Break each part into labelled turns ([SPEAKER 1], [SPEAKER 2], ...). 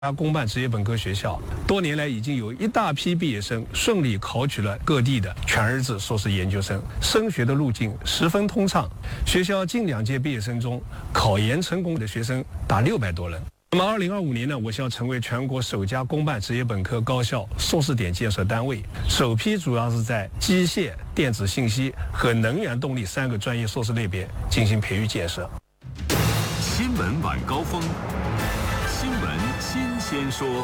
[SPEAKER 1] 公办职业本科学校，多年来已经有一大批毕业生顺利考取了各地的全日制硕士研究生，升学的路径十分通畅。学校近2届毕业生中，考研成功的学生达600多人。那么2025年呢，我校成为全国首家公办职业本科高校硕士点建设单位，首批主要是在机械、电子信息和能源动力3个专业硕士类别进行培育建设。
[SPEAKER 2] 新闻晚高峰，新闻新鲜说。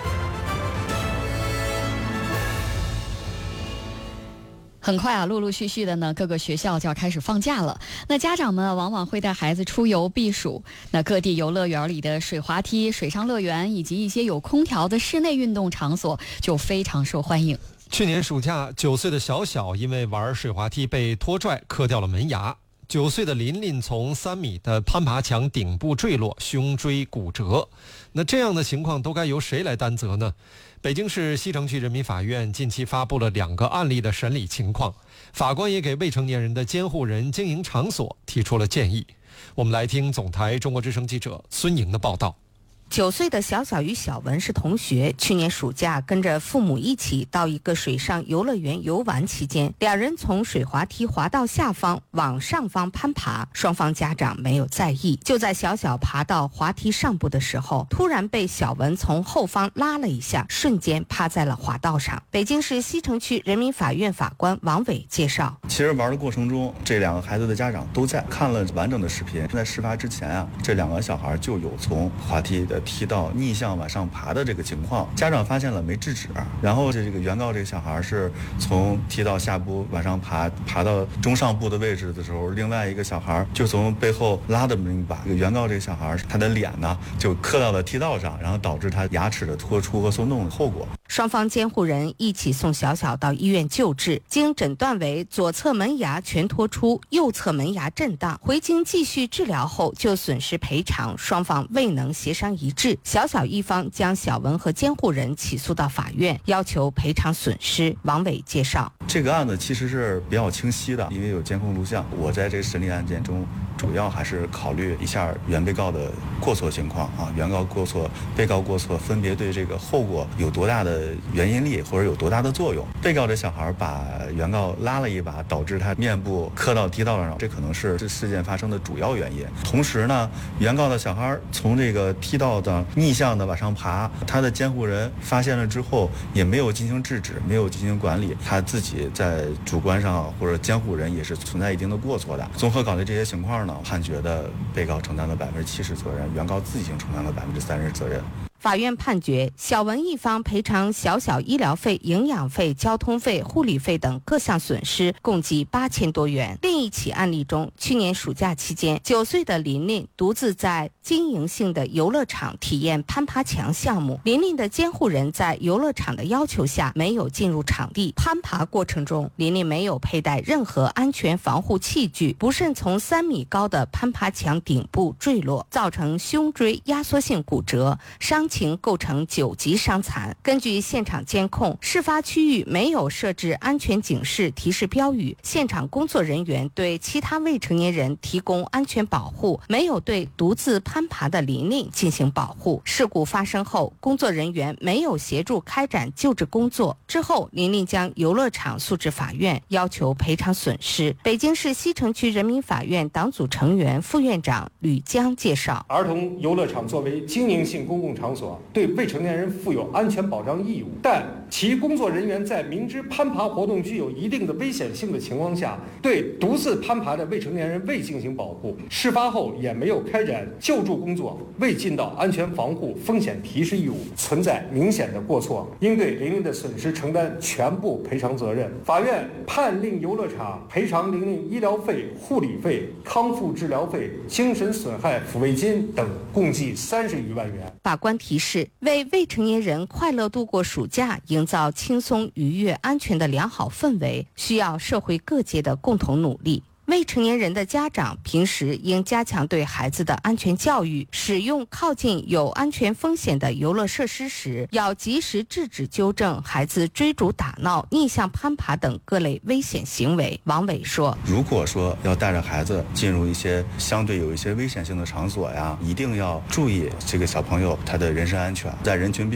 [SPEAKER 3] 很快啊，陆陆续续的呢，各个学校就要开始放假了。那家长们往往会带孩子出游避暑。那各地游乐园里的水滑梯、水上乐园以及一些有空调的室内运动场所就非常受欢迎。
[SPEAKER 4] 去年暑假，9岁的小小因为玩水滑梯被拖拽磕掉了门牙；9岁的琳琳从3米的攀爬墙顶部坠落，胸椎骨折。那这样的情况都该由谁来担责呢？北京市西城区人民法院近期发布了2个案例的审理情况，法官也给未成年人的监护人、经营场所提出了建议。我们来听总台中国之声记者孙莹的报道。
[SPEAKER 5] 9岁的小小与小文是同学，去年暑假跟着父母一起到一个水上游乐园游玩期间，2人从水滑梯滑道下方往上方攀爬，双方家长没有在意。就在小小爬到滑梯上部的时候，突然被小文从后方拉了一下，瞬间趴在了滑道上。北京市西城区人民法院法官王伟介绍，
[SPEAKER 6] 其实玩的过程中，这2个孩子的家长都在看了完整的视频。在事发之前啊，这2个小孩就有从滑梯的梯道逆向往上爬的这个情况，家长发现了没制止，然后这个原告这个小孩是从梯道下部往上爬到中上部的位置的时候，另外一个小孩就从背后拉的这么一把，原告这个小孩他的脸呢就磕到了梯道上，然后导致他牙齿的脱出和松动的后果。
[SPEAKER 5] 双方监护人一起送小小到医院救治，经诊断为左侧门牙全脱出，右侧门牙震荡，回京继续治疗后就损失赔偿双方未能协商一致，小小一方将小文和监护人起诉到法院，要求赔偿损失。王伟介绍，
[SPEAKER 6] 这个案子其实是比较清晰的，因为有监控录像。我在这个审理案件中主要还是考虑一下原被告的过错情况啊，原告过错、被告过错分别对这个后果有多大的原因力或者有多大的作用。被告这小孩把原告拉了一把，导致他面部磕到梯道上，这可能是这事件发生的主要原因。同时呢，原告的小孩从这个梯道的逆向的往上爬，他的监护人发现了之后也没有进行制止，没有进行管理，他自己在主观上或者监护人也是存在一定的过错的。综合考虑这些情况呢，判决的被告承担了70%责任，原告自行承担了30%责任。
[SPEAKER 5] 法院判决小文一方赔偿小小医疗费、营养费、交通费、护理费等各项损失共计8000多元。另一起案例中，去年暑假期间，9岁的琳琳独自在经营性的游乐场体验攀爬墙项目。琳琳的监护人在游乐场的要求下没有进入场地，攀爬过程中，琳琳没有佩戴任何安全防护器具，不慎从3米高的攀爬墙顶部坠落，造成胸椎压缩性骨折，伤情构成9级伤残。根据现场监控，事发区域没有设置安全警示提示标语，现场工作人员对其他未成年人提供安全保护，没有对独自攀爬的琳琳进行保护。事故发生后，工作人员没有协助开展救治工作。之后，琳琳将游乐场诉至法院，要求赔偿损失。北京市西城区人民法院党组成员、副院长吕江介绍，
[SPEAKER 7] 儿童游乐场作为经营性公共场所，对未成年人负有安全保障义务，但其工作人员在明知攀爬活动具有一定的危险性的情况下，对独自攀爬的未成年人未进行保护，事发后也没有开展救助工作，未尽到安全防护风险提示义务，存在明显的过错，应对琳琳的损失承担全部赔偿责任。法院判令游乐场赔偿琳琳医疗费、护理费、康复治疗费、精神损害抚慰金等共计30余万元。
[SPEAKER 5] 法官提示，为未成年人快乐度过暑假，营造轻松、愉悦、安全的良好氛围，需要社会各界的共同努力。 未成年人的家长平时应加强对孩子的安全教育，使用靠近有安全风险的游乐设施时，要及时制止纠正孩子追逐打闹、逆向攀爬等各类危险行为。王伟说，
[SPEAKER 6] 如果说要带着孩子进入一些相对有一些危险性的场所呀，一定要注意这个小朋友他的人身安全，在人群